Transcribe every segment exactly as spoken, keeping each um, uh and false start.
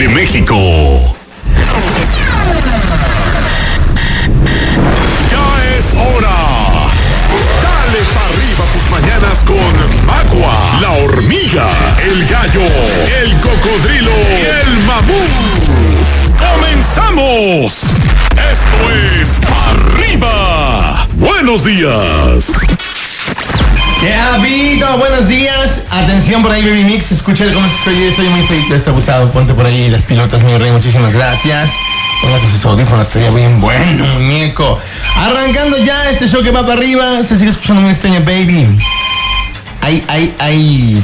de México. Ya es hora. Dale para arriba tus mañanas con Magua, la hormiga, el gallo, el cocodrilo y el mamut. ¡Comenzamos! Esto es Pa' Arriba. Buenos días. ¡Qué habito! Buenos días. Atención por ahí, Baby Mix. Escucha cómo se estoy. Estoy muy feito, está abusado. Ponte por ahí las pilotas, mi rey. Muchísimas gracias. Póngase sus audífonos, estaría bien bueno, muñeco. Arrancando ya este show que va para arriba. Se sigue escuchando muy extraño, baby. Ay, ay, ay.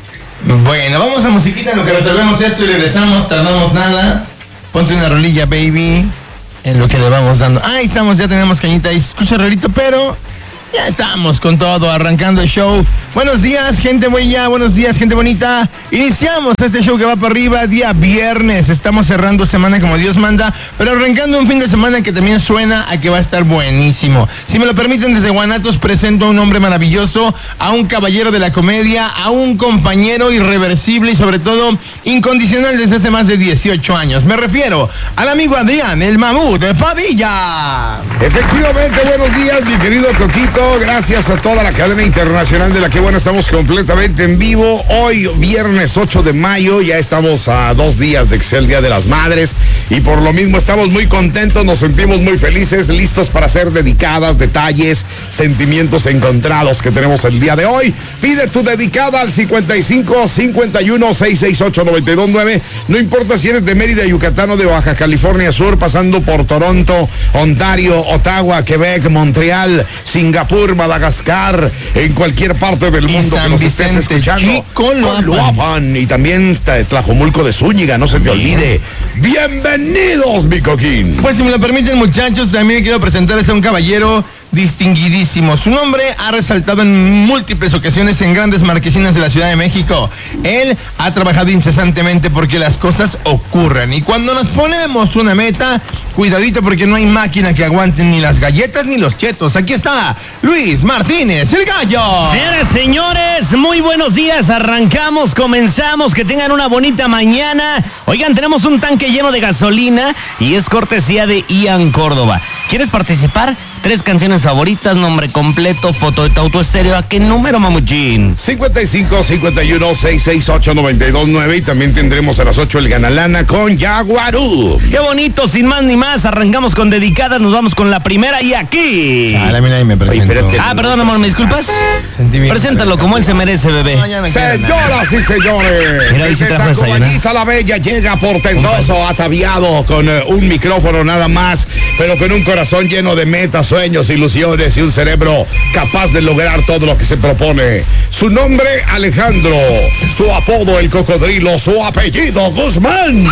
Bueno, vamos a musiquita en lo que resolvemos esto y regresamos. Tardamos nada. Ponte una rolilla, baby. En lo que le vamos dando. Ahí estamos, ya tenemos cañita ahí. Se escucha rarito, pero ya estamos con todo, arrancando el show. Buenos días, gente bella, buenos días, gente bonita. Iniciamos este show que va para arriba, día viernes. Estamos cerrando semana como Dios manda, pero arrancando un fin de semana que también suena a que va a estar buenísimo. Si me lo permiten, desde Guanatos presento a un hombre maravilloso, a un caballero de la comedia, a un compañero irreversible y sobre todo incondicional desde hace más de dieciocho años. Me refiero al amigo Adrián, el mamut de Padilla. Efectivamente, buenos días, mi querido Coquito. Gracias a toda la cadena internacional de la que bueno, estamos completamente en vivo. Hoy, viernes ocho de mayo, ya estamos a dos días de que sea el Día de las Madres y por lo mismo estamos muy contentos, nos sentimos muy felices, listos para hacer dedicadas, detalles, sentimientos encontrados que tenemos el día de hoy. Pide tu dedicada al cincuenta y cinco, cincuenta y uno, seiscientos sesenta y ocho, noventa y dos nueve. No importa si eres de Mérida, Yucatán o de Baja California Sur, pasando por Toronto, Ontario, Ottawa, Quebec, Montreal, Singapur, Madagascar, en cualquier parte del mundo que nos estés escuchando. Chicoloapan. Y también Tlajomulco de Zúñiga, no se te olvide. Bienvenidos, mi Coquín. Pues si me lo permiten, muchachos, también quiero presentarles a un caballero distinguidísimo. Su nombre ha resaltado en múltiples ocasiones en grandes marquesinas de la Ciudad de México. Él ha trabajado incesantemente porque las cosas ocurran. Y cuando nos ponemos una meta, cuidadito porque no hay máquina que aguante ni las galletas ni los chetos. Aquí está Luis Martínez, el gallo. Señoras, señores, muy buenos días. Arrancamos, comenzamos. Que tengan una bonita mañana. Oigan, tenemos un tanque lleno de gasolina y es cortesía de Ian Córdoba. ¿Quieres participar? Tres canciones favoritas, nombre completo, foto de tu auto estéreo. ¿A qué número, mamuchín? cincuenta y cinco, cincuenta y uno, seiscientos sesenta y ocho, noventa y dos nueve. Y también tendremos a las ocho el Ganalana con Yaguarú. Qué bonito, sin más ni más. Arrancamos con dedicadas, nos vamos con la primera y aquí. Chale, mira, ahí me presento. Oye, ah, perdón, amor, ¿me disculpas? Sentí bien. Preséntalo como él se merece, bebé. No, ya no quiero nada. Señoras y señores, Mira, ahí sí desde trajo desayuno. Tacubayita la Bella llega portentoso, ataviado, con uh, un micrófono nada más, pero con un corazón lleno de metas, sueños, ilusiones y un cerebro capaz de lograr todo lo que se propone. Su nombre, Alejandro. Su apodo, el cocodrilo. Su apellido, Guzmán.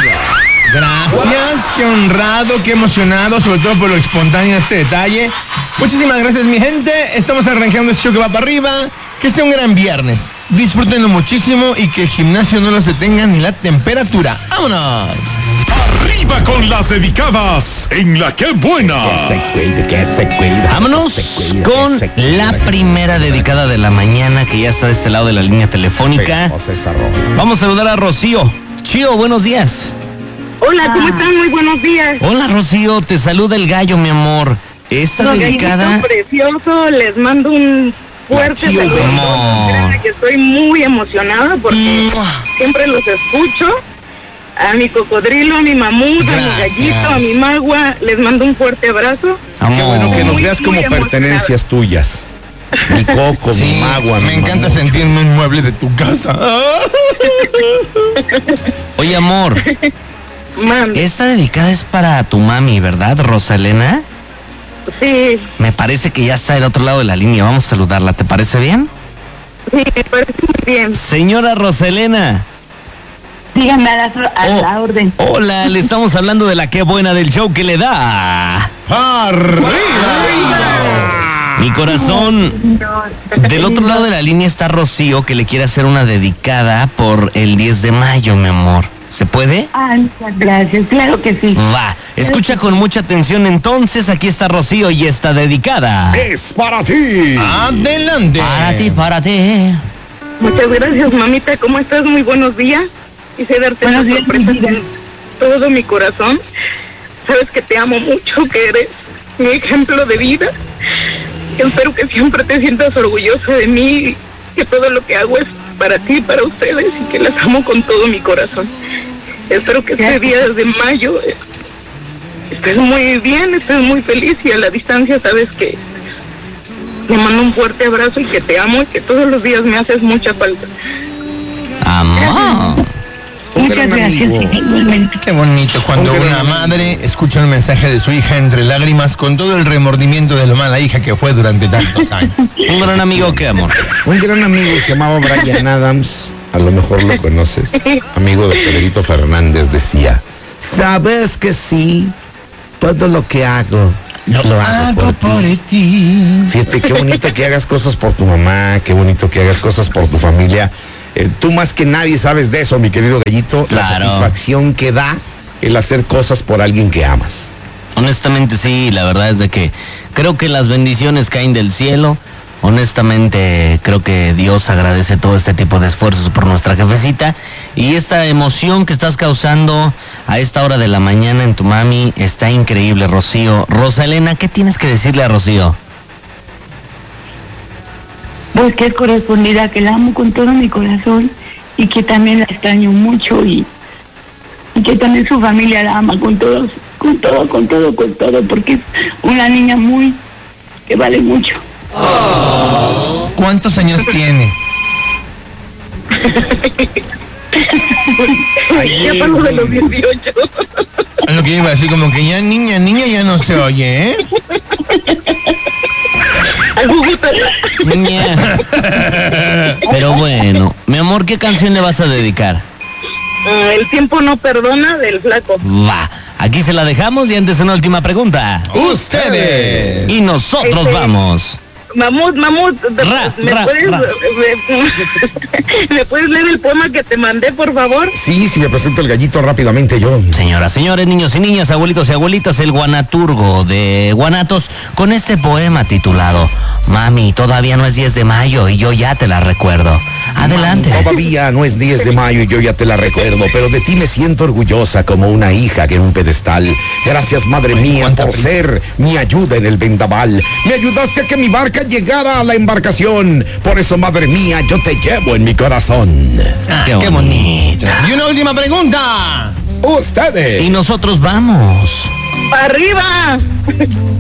Gracias, qué honrado, qué emocionado, sobre todo por lo espontáneo de este detalle. Muchísimas gracias, mi gente. Estamos arrancando este show que va para arriba. Que sea un gran viernes. Disfrútenlo muchísimo y que el gimnasio no los detenga ni la temperatura. ¡Vámonos! Arriba con las dedicadas en La Que Buena. Vámonos con la primera dedicada de la mañana, que ya está de este lado de la línea telefónica. Vamos a saludar a Rocío. Chío, buenos días. Hola, ¿cómo están? Muy buenos días. Hola, Rocío, te saluda el gallo, mi amor. Esta No, dedicada... gallito precioso, les mando un fuerte Chío, saludo. amor. Créanme que estoy muy emocionada porque siempre los escucho. A mi cocodrilo, a mi mamut, a mi gallito, a mi magua, les mando un fuerte abrazo. Qué bueno que nos Muy, veas como muy pertenencias tuyas. Mi coco, Sí, mi magua. me mi encanta mamucho. sentirme un mueble de tu casa. Oye, amor, Mami, esta dedicada es para tu mami, ¿verdad, Rosalena? sí, Me parece que ya está del otro lado de la línea. Vamos a saludarla, ¿te parece bien? sí, me parece muy bien. Señora Rosalena. Díganme a la, a Oh, la orden. Hola, le estamos hablando de la que buena del show que le da. ¡Arriba! Mi corazón. Del otro lado de la línea está Rocío, que le quiere hacer una dedicada por el diez de mayo, mi amor. ¿Se puede? Ah, muchas gracias, claro que sí. Va, escucha con mucha atención entonces. Aquí está Rocío y está dedicada. Es para ti. Adelante. Para ti, para ti. Muchas gracias, mamita. ¿Cómo estás? Muy buenos días. Quise darte una sorpresa con, todo mi corazón. Sabes que te amo mucho, que eres mi ejemplo de vida. Espero que siempre te sientas orgullosa de mí, que todo lo que hago es para ti, para ustedes, y que las amo con todo mi corazón. Espero que este día de mayo estés muy bien, estés muy feliz, y a la distancia sabes que te mando un fuerte abrazo y que te amo y que todos los días me haces mucha falta. Amor. Un Muchas gran gracias, amigo. igualmente. Qué bonito cuando Un gran una amigo. madre escucha un mensaje de su hija entre lágrimas con todo el remordimiento de lo mala hija que fue durante tantos años. Un gran amigo, ¿qué amor? Un gran amigo se llamaba Brian Adams, a lo mejor lo conoces, amigo de Pedrito Fernández, decía, sabes que sí, todo lo que hago, lo, hago, por, ti. ti. Fíjate, qué bonito que hagas cosas por tu mamá, qué bonito que hagas cosas por tu familia. Eh, tú más que nadie sabes de eso, mi querido Gallito, la Claro. satisfacción que da el hacer cosas por alguien que amas. Honestamente sí, la verdad es de que creo que las bendiciones caen del cielo. Honestamente creo que Dios agradece todo este tipo de esfuerzos por nuestra jefecita, y esta emoción que estás causando a esta hora de la mañana en tu mami está increíble, Rocío. Rosa Elena, ¿qué tienes que decirle a Rocío? Pues que es correspondida, que la amo con todo mi corazón y que también la extraño mucho, y, y que también su familia la ama con todo, con todo, con todo, con todo, porque es una niña muy, que vale mucho. ¿Cuántos años tiene? Ya pasó de los dieciocho. Es lo que iba a decir, como que ya niña, niña ya no se oye, ¿eh? Al juguito. Ña. Pero bueno, mi amor, ¿qué canción le vas a dedicar? Ah, El tiempo no perdona, del Flaco. Va, aquí se la dejamos, y antes una última pregunta. Ustedes. Y nosotros Este- vamos. Mamut, Mamut, ¿me, Ra, me ra, puedes, ra. me, ¿me puedes leer el poema que te mandé, por favor? Sí, si me presento el Gallito rápidamente, yo. Señoras, señores, niños y niñas, abuelitos y abuelitas, el guanaturgo de Guanatos con este poema titulado Mami, todavía no es diez de mayo y yo ya te la recuerdo. Adelante. Todavía no es diez de mayo y yo ya te la recuerdo, pero de ti me siento orgullosa como una hija que en un pedestal. Gracias, madre mía, cuánta por prisa. ser mi ayuda en el vendaval. Me ayudaste a que mi barca llegara a la embarcación. Por eso, madre mía, yo te llevo en mi corazón. Ah, Qué qué bonito. Y una última pregunta. Ustedes. Y nosotros vamos. ¡Para arriba!